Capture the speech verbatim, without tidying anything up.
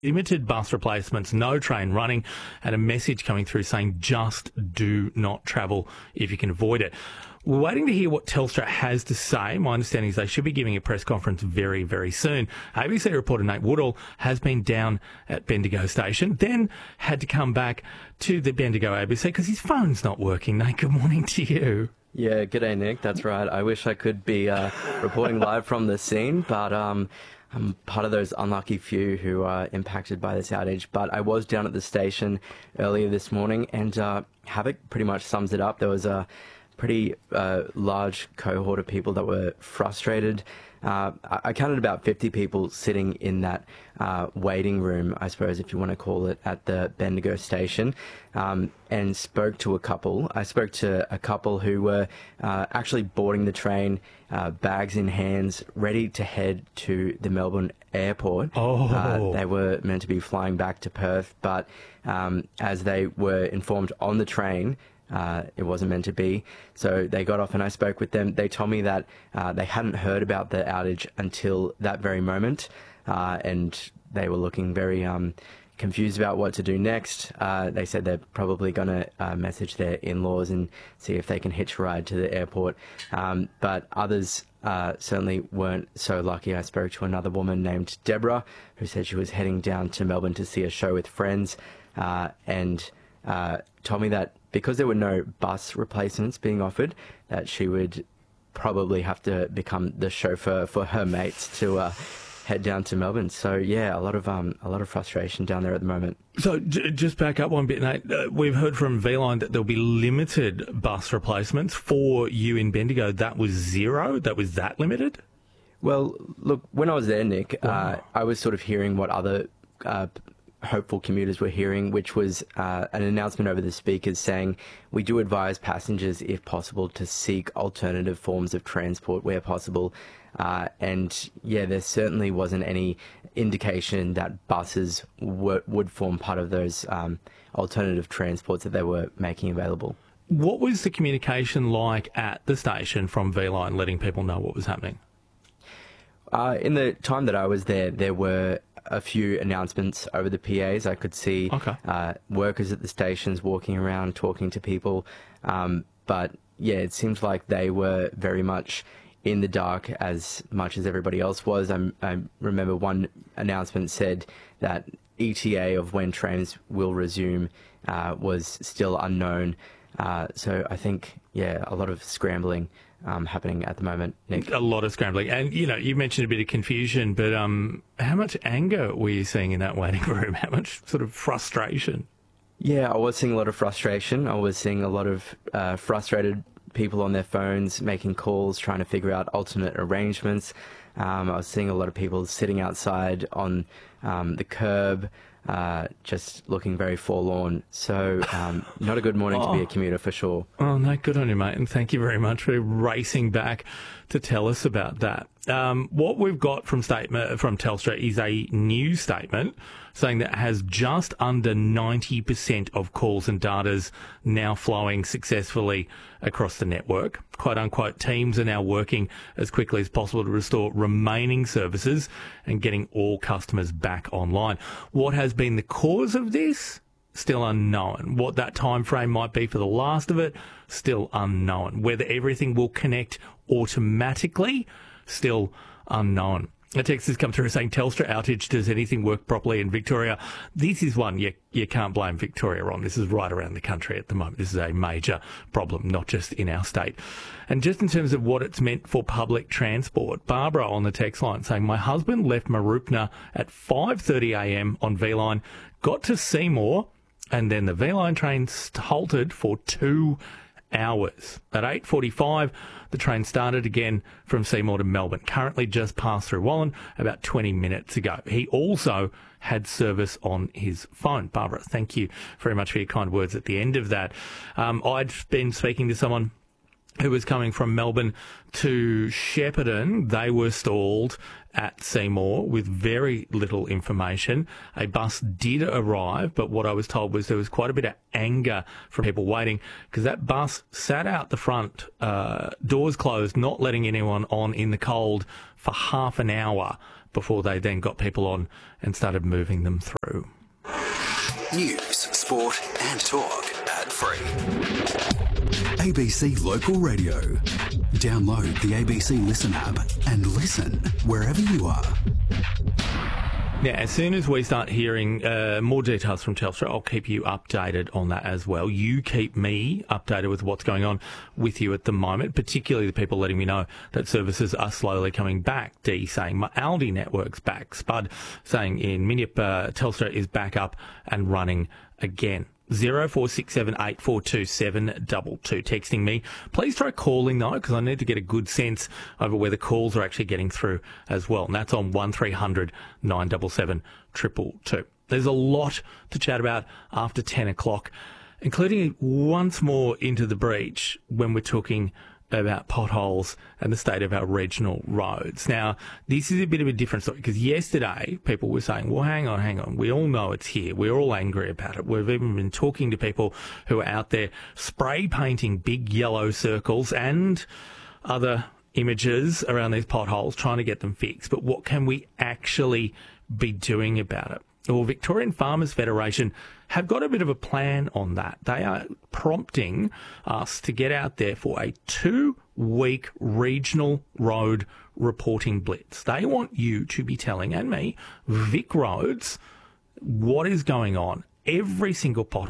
limited bus replacements, no train running, and a message coming through saying just do not travel if you can avoid it. We're waiting to hear what Telstra has to say. My understanding is they should be giving a press conference very, very soon. A B C reporter Nate Woodall has been down at Bendigo Station, then had to come back to the Bendigo A B C because his phone's not working. Nate, good morning to you. Yeah, g'day, Nick. That's right. I wish I could be uh, reporting live from the scene, but um, I'm part of those unlucky few who are impacted by this outage. But I was down at the station earlier this morning, and uh, Havoc pretty much sums it up. There was a pretty uh, large cohort of people that were frustrated. Uh, I counted about fifty people sitting in that uh, waiting room, I suppose, if you want to call it, at the Bendigo station, um, and spoke to a couple. I spoke to a couple who were uh, actually boarding the train, uh, bags in hands, ready to head to the Melbourne airport. Oh. Uh, they were meant to be flying back to Perth, but um, as they were informed on the train, Uh, it wasn't meant to be. So they got off and I spoke with them. They told me that uh, they hadn't heard about the outage until that very moment, uh, and they were looking very um, confused about what to do next. Uh, they said they're probably going to uh, message their in-laws and see if they can hitch a ride to the airport. Um, but others uh, certainly weren't so lucky. I spoke to another woman named Deborah who said she was heading down to Melbourne to see a show with friends, uh, and uh, told me that because there were no bus replacements being offered, that she would probably have to become the chauffeur for her mates to uh, head down to Melbourne. So yeah, a lot of um, a lot of frustration down there at the moment. So j- just back up one bit, Nate. Uh, we've heard from V-Line that there'll be limited bus replacements for you in Bendigo. That was zero. That was that limited. Well, look, when I was there, Nick, Wow. uh, I was sort of hearing what other uh, hopeful commuters were hearing, which was uh, an announcement over the speakers saying, we do advise passengers, if possible, to seek alternative forms of transport where possible. Uh, and yeah, there certainly wasn't any indication that buses w- would form part of those um, alternative transports that they were making available. What was the communication like at the station from V-Line letting people know what was happening? Uh, in the time that I was there, there were a few announcements over the P As. I could see Okay. uh, workers at the stations walking around, talking to people. Um, but yeah, it seems like they were very much in the dark as much as everybody else was. I, I remember one announcement said that E T A of when trains will resume uh, was still unknown. Uh, so I think, yeah, a lot of scrambling um, happening at the moment, Nick. A lot of scrambling. And, you know, you mentioned a bit of confusion, but um, how much anger were you seeing in that waiting room? How much sort of frustration? Yeah, I was seeing a lot of frustration. I was seeing a lot of uh, frustrated people on their phones making calls, trying to figure out alternate arrangements. Um, I was seeing a lot of people sitting outside on um, the curb, uh, just looking very forlorn. So um, not a good morning Oh. to be a commuter for sure. Oh, no, good on you, mate. And thank you very much for racing back to tell us about that. Um, what we've got from statement from Telstra is a new statement saying that has just under ninety percent of calls and data's now flowing successfully across the network. Quote unquote, teams are now working as quickly as possible to restore remaining services and getting all customers back online. What has been the cause of this? Still unknown. What that time frame might be for the last of it, still unknown. Whether everything will connect automatically, still unknown. A text has come through saying Telstra outage, does anything work properly in Victoria? This is one you, you can't blame Victoria on. This is right around the country at the moment. This is a major problem, not just in our state. And just in terms of what it's meant for public transport, Barbara on the text line saying, my husband left Marupna at five thirty a m on V-Line, got to Seymour, and then the V-Line train halted for two hours. At eight forty-five, the train started again from Seymour to Melbourne. Currently just passed through Wallen about twenty minutes ago. He also had service on his phone. Barbara, thank you very much for your kind words at the end of that. Um, I'd been speaking to someone who was coming from Melbourne to Shepparton, they were stalled at Seymour with very little information. A bus did arrive, but what I was told was there was quite a bit of anger from people waiting because that bus sat out the front, uh, doors closed, not letting anyone on in the cold for half an hour before they then got people on and started moving them through. News, sport and talk ad-free. A B C Local Radio. Download the A B C Listen app and listen wherever you are. Now, as soon as we start hearing uh, more details from Telstra, I'll keep you updated on that as well. You keep me updated with what's going on with you at the moment, particularly the people letting me know that services are slowly coming back. Dee saying my Aldi network's back. Spud saying in Minyip, uh, Telstra is back up and running again. Zero four six seven eight four two seven double two. Texting me. Please try calling though, because I need to get a good sense over where the calls are actually getting through as well. And that's on one three hundred nine seven seven two two two. There's a lot to chat about after ten o'clock, including once more into the breach when we're talking about potholes and the state of our regional roads. Now, this is a bit of a different story because yesterday people were saying, well, hang on, hang on. We all know it's here. We're all angry about it. We've even been talking to people who are out there spray painting big yellow circles and other images around these potholes trying to get them fixed. But what can we actually be doing about it? Well, Victorian Farmers Federation have got a bit of a plan on that. They are prompting us to get out there for a two-week regional road reporting blitz. They want you to be telling, and me, Vic Roads, what is going on. Every single pothole